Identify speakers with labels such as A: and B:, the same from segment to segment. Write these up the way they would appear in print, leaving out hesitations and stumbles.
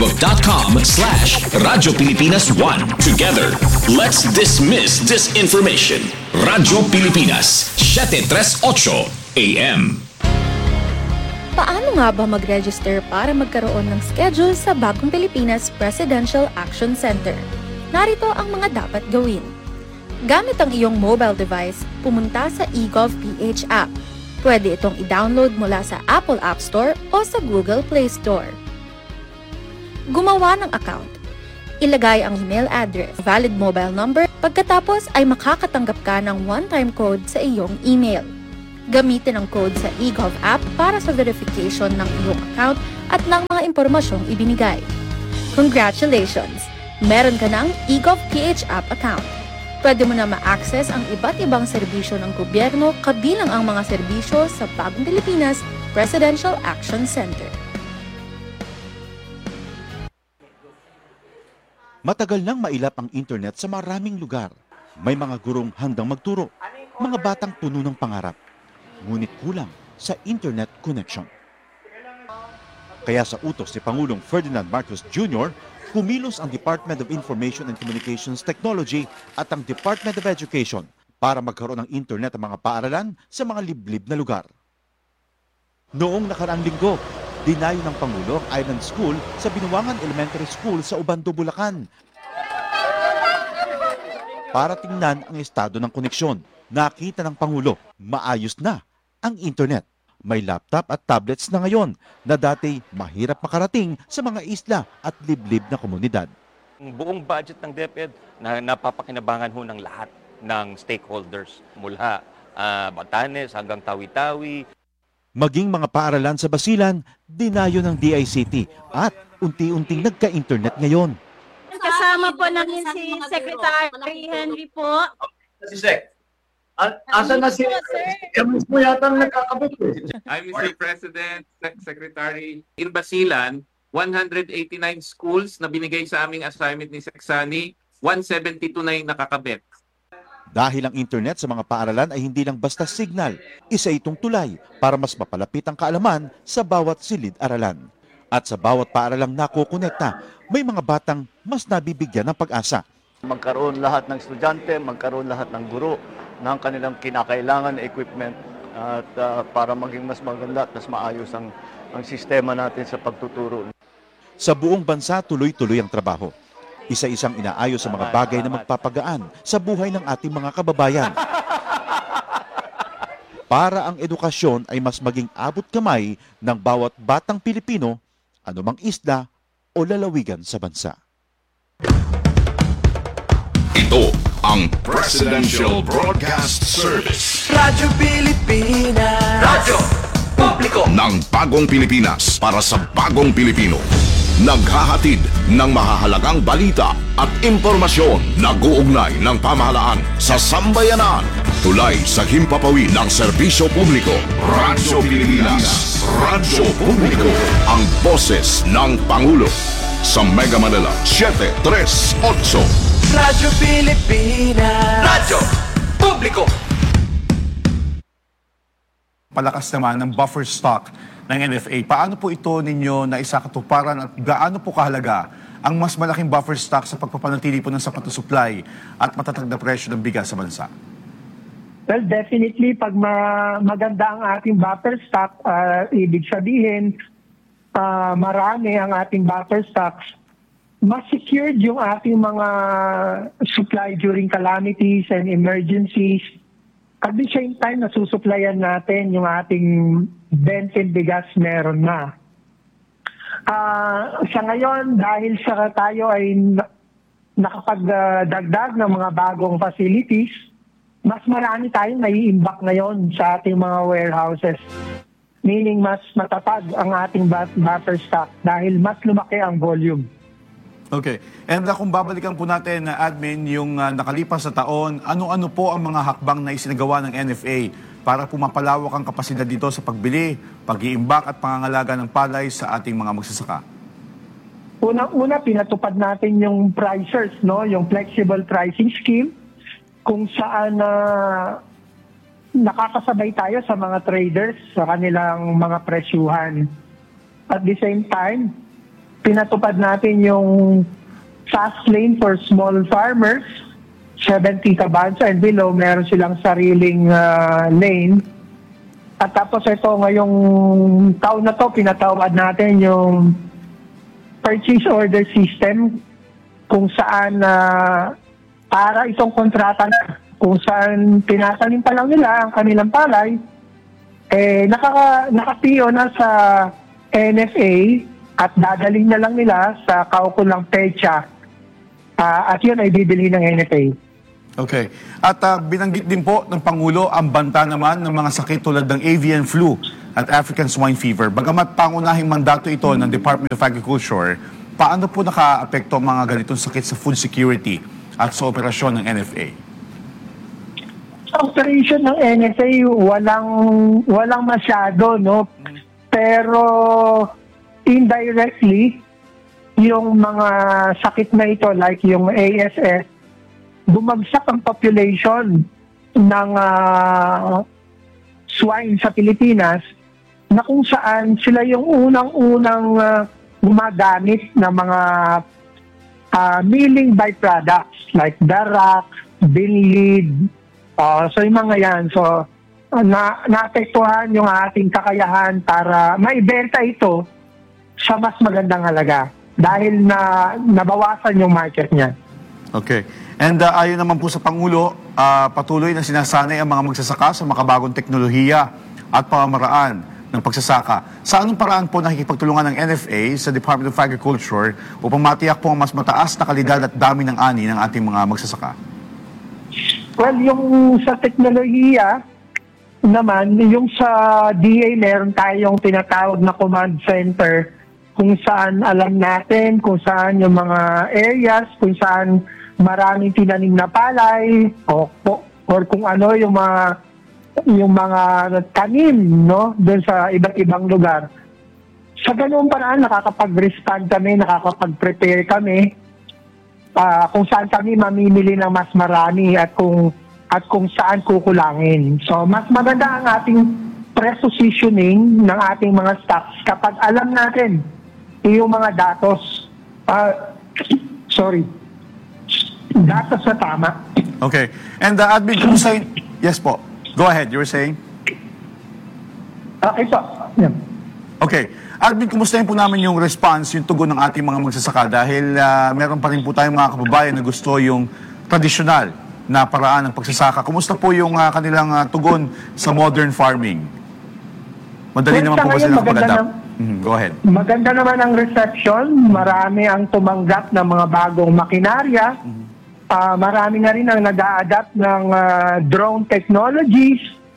A: facebook.com/Radyo Pilipinas 1. Together, let's dismiss disinformation. Radyo Pilipinas, 738 AM.
B: Paano nga ba mag-register para magkaroon ng schedule sa Bagong Pilipinas Presidential Action Center? Narito ang mga dapat gawin. Gamit ang iyong mobile device, pumunta sa eGovPH app. Pwede itong i-download mula sa Apple App Store o sa Google Play Store. Gumawa ng account. Ilagay ang email address, valid mobile number, pagkatapos ay makakatanggap ka ng one-time code sa iyong email. Gamitin ang code sa eGov app para sa verification ng iyong account at ng mga impormasyong ibinigay. Congratulations! Meron ka ng eGovPH app account. Pwede mo na ma-access ang iba't ibang serbisyo ng gobyerno kabilang ang mga serbisyo sa Bagong Pilipinas Presidential Action Center.
C: Matagal nang mailap ang internet sa maraming lugar. May mga gurong handang magturo, mga batang puno ng pangarap. Ngunit kulang sa internet connection. Kaya sa utos ni Pangulong Ferdinand Marcos Jr., kumilos ang Department of Information and Communications Technology at ang Department of Education para magkaroon ng internet ang mga paaralan sa mga liblib na lugar. Noong nakaraang linggo, dinayo ng Pangulo ang Island School sa Binuangan Elementary School sa Ubando, Bulacan. Para tingnan ang estado ng koneksyon, nakita ng Pangulo, maayos na ang internet. May laptop at tablets na ngayon na dati mahirap makarating sa mga isla at liblib na komunidad.
D: Ang buong budget ng DepEd na napapakinabangan ho ng lahat ng stakeholders mula Batanes hanggang Tawi-Tawi.
C: Maging mga paaralan sa Basilan, dinayo ng DICT at unti-unting nagka-internet ngayon.
E: Kasama po namin si Secretary Henry po.
F: Si Sec. Asan na si Ems mo yata nagkakabot eh.
G: I'm Mr. President, Secretary. In Basilan, 189 schools na binigay sa aming assignment ni Seksani, 172 na yung nakakabit.
C: Dahil ang internet sa mga paaralan ay hindi lang basta signal, isa itong tulay para mas mapalapit ang kaalaman sa bawat silid-aralan. At sa bawat paaralang nakokonekta, may mga batang mas nabibigyan ng pag-asa.
F: Magkaroon lahat ng estudyante, magkaroon lahat ng guro ng kanilang kinakailangan na equipment at para maging mas maganda at mas maayos ang sistema natin sa pagtuturo.
C: Sa buong bansa, tuloy-tuloy ang trabaho. Isa-isang inaayos sa mga bagay na magpapagaan sa buhay ng ating mga kababayan. Para ang edukasyon ay mas maging abot kamay ng bawat batang Pilipino, anumang isla o lalawigan sa bansa.
A: Ito ang Presidential Broadcast Service.
H: Radyo Pilipinas. Radyo Publiko
A: Ng Bagong Pilipinas para sa Bagong Pilipino. Naghahatid ng mahahalagang balita at impormasyon na guugnay ng pamahalaan sa sambayanan. Tulay sa himpapawid ng serbisyo publiko. Radyo Pilipinas. Radyo Publiko. Ang boses ng Pangulo. Sa Mega Manila, 738.
H: Radyo Pilipinas. Radyo Publiko.
I: Palakas naman ng buffer stock ng NFA. Paano po ito ninyo na isakatuparan at gaano po kahalaga ang mas malaking buffer stock sa pagpapanatili po ng sapat na supply at matatag na presyo ng bigas sa bansa?
J: Well, definitely, pag maganda ang ating buffer stock, ibig sabihin, marami ang ating buffer stocks, mas secured yung ating mga supply during calamities and emergencies. At the same time, nasusuplayan natin yung ating bensin bigas meron na. Sa ngayon, dahil sa tayo ay nakapagdagdag ng mga bagong facilities, mas marami tayong nai-imbak ngayon sa ating mga warehouses. Meaning mas matatag ang ating buffer stock dahil mas lumaki ang volume.
I: Okay. And kung babalikan po natin na admin yung nakalipas sa taon, ano-ano po ang mga hakbang na isinagawa ng NFA para pumapalawak ang kapasidad dito sa pagbili, pag-iimbak at pangangalaga ng palay sa ating mga magsasaka?
J: Unang-una, pinatupad natin yung pricers, no? Yung flexible pricing scheme, kung saan nakakasabay tayo sa mga traders sa kanilang mga presyuhan. At the same time, pinatupad natin yung fast lane for small farmers. 70 kabansa and below, meron silang sariling lane. At tapos ito, ngayong taon na to, pinatawad natin yung purchase order system kung saan para itong kontrata na, kung saan tinatanim pa lang nila ang kanilang palay, naka-PO na sa NFA at dadaling na lang nila sa kaukulang petsa at yun ay bibili ng NFA.
I: Okay. At binanggit din po ng Pangulo ang banta naman ng mga sakit tulad ng avian flu at African swine fever. Bagamat pangunahing mandato ito ng Department of Agriculture, paano po naka-apekto ang mga ganitong sakit sa food security at sa operasyon ng NFA?
J: Sa operation ng NFA, walang masyado, no? Pero indirectly, yung mga sakit na ito like yung ASF, bumagsak ang population ng swine sa Pilipinas na kung saan sila yung unang-unang gumagamit ng mga milling byproducts like darak, binlid, so yung mga yan. So, naapektuhan yung ating kakayahan para maibenta ito sa mas magandang halaga dahil nabawasan yung market niya.
I: Okay. And ayon naman po sa Pangulo, patuloy na sinasanay ang mga magsasaka sa makabagong teknolohiya at pamamaraan ng pagsasaka. Sa anong paraan po nakikipagtulungan ng NFA sa Department of Agriculture upang matiyak po ang mas mataas na kalidad at dami ng ani ng ating mga magsasaka?
J: Well, yung sa teknolohiya naman, yung sa DA meron tayong tinatawag na command center kung saan alam natin, kung saan yung mga areas, kung saan maraming tinanim na palay or kung ano yung mga tanim, no, doon sa iba't ibang lugar. Sa ganoong paraan nakakapag-respond kami, nakakapag-prepare kami kung saan kami mamimili ng mas marami at kung saan kukulangin. So mas maganda ang ating pre-positioning ng ating mga stocks kapag alam natin yung mga datos datos na tama.
I: Okay. And Admin, kumusta yun? Yes po. Go ahead. You were saying?
J: Okay po. Yeah.
I: Okay. Admin, kumustahin po namin yung response, yung tugon ng ating mga magsasaka dahil meron pa rin po tayong mga kababayan na gusto yung tradisyonal na paraan ng pagsasaka. Kumusta po yung kanilang tugon sa modern farming? Madali naman po ba sila kapag-adapt? Go ahead.
J: Maganda naman ang reception. Marami ang tumanggap ng mga bagong makinarya. Marami na rin ang nag-a-adapt ng drone technologies.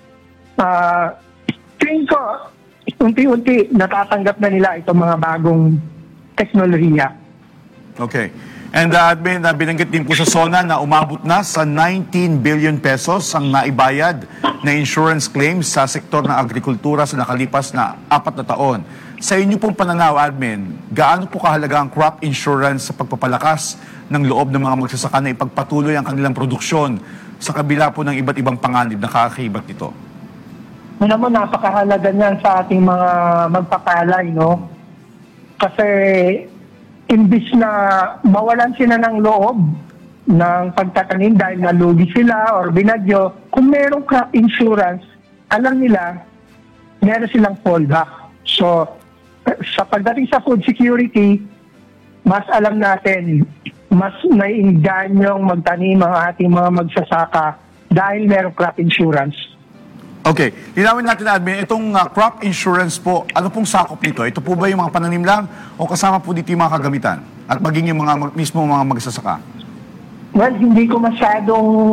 J: Tingin ko, unti-unti natatanggap na nila itong mga bagong teknolohiya.
I: Okay. And Admin, binanggit din po sa SONA na umabot na sa 19 billion pesos ang naibayad na insurance claims sa sektor ng agrikultura sa nakalipas na 4 na taon. Sa inyo pong pananaw, Admin, gaano po kahalaga ang crop insurance sa pagpapalakas ng loob ng mga magsasaka na ipagpatuloy ang kanilang produksyon sa kabila po ng iba't ibang panganib na kakakibat nito?
J: Alam mo, napakahalaga niyan sa ating mga magpapalay, no? Kasi imbis na mawalan sila ng loob ng pagtatanim dahil nalugi sila or binagyo, kung merong crop insurance, alam nila, meron silang fallback. So, sa pagdating sa food security, mas alam natin, mas naiingganyong magtanim ang ating mga magsasaka dahil merong crop insurance.
I: Okay. Linawin natin, Admin, itong crop insurance po, ano pong sakop nito? Ito po ba yung mga pananim lang o kasama po dito yung mga kagamitan? At maging yung mga mismo mga magsasaka?
J: Well, hindi ko masyadong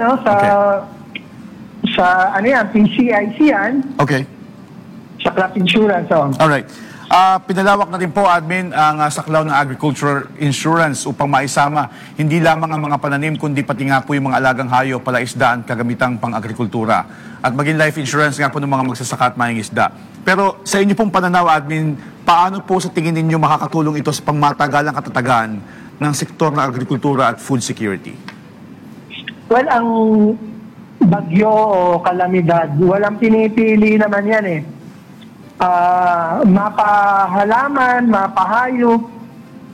J: sa PCIC yan.
I: Okay.
J: Sa crop insurance.
I: Alright. Pinalawak na rin po, Admin, ang saklaw ng agricultural insurance upang maisama hindi lamang ang mga pananim kundi pati nga po yung mga alagang hayop, palaisdaan, kagamitang pang-agrikultura. At maging life insurance nga po ng mga magsasaka at mangingisda. Pero sa inyo pong pananaw, Admin, paano po sa tingin ninyo makakatulong ito sa pangmatagalang katatagan ng sektor ng agrikultura at food security?
J: Well, ang bagyo o kalamidad, walang pinipili naman yan eh. Mapahalaman, mapahayop,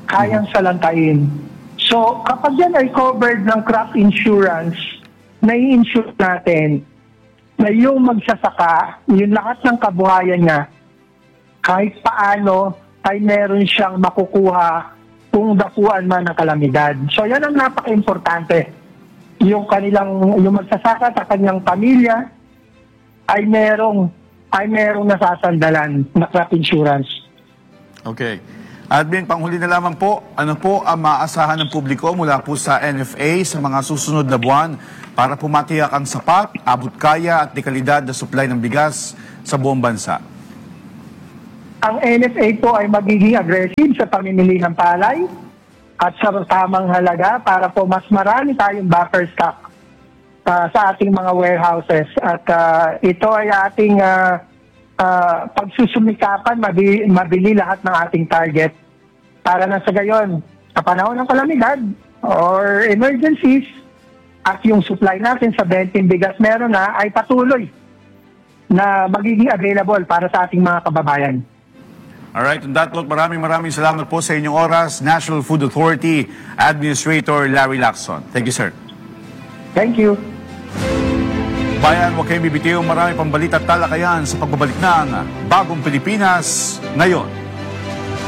J: kayang salantain. So, kapag yan ay covered ng crop insurance, nai-insure natin na yung magsasaka, yung lahat ng kabuhayan niya, kahit paano ay meron siyang makukuha kung dapuan man ng kalamidad. So, yan ang napaka-importante. Yung magsasaka sa kanyang pamilya ay merong nasasandalan na crop insurance.
I: Okay. Admin, panghuli na lamang po, ano po ang maaasahan ng publiko mula po sa NFA sa mga susunod na buwan para pumatiyak ang sapat, abot kaya at dekalidad na supply ng bigas sa buong bansa?
J: Ang NFA po ay magiging aggressive sa pamimili ng palay at sa tamang halaga para po mas marami tayong buffer stock sa ating mga warehouses. At ito ay ating pagsusumikapan, mabili lahat ng ating target para na sa gayon, sa panahon ng kalamidad or emergencies, at yung supply natin sa 20 bigas meron na ay patuloy na magiging available para sa ating mga kababayan.
I: Alright, on that note, maraming salamat po sa inyong oras, National Food Authority Administrator Larry Lacson. Thank you, sir.
J: Thank you.
I: Bayan, huwag kayong bibitiw, marami pang balita at talakayan sa pagbabalik ng Bagong Pilipinas ngayon.